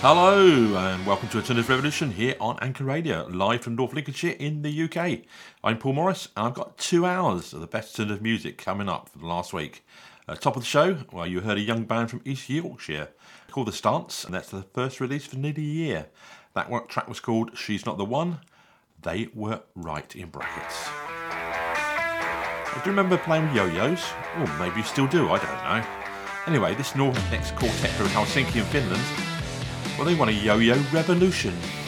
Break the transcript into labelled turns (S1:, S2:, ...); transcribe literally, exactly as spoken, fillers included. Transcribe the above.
S1: Hello and welcome to Alternative Revolution here on Anchor Radio, live from North Lincolnshire in the U K. I'm Paul Morris and I've got two hours of the best alternative music coming up for the last week. Uh, top of the show, well, you heard a young band from East Yorkshire called The Stance, and that's the first release for nearly a year. That one track was called She's Not the One. They were right in brackets. Do you remember playing with yo-yos? Or maybe you still do, I don't know. Anyway, this North Next quartet from Helsinki in Finland, well, they want a yo-yo revolution.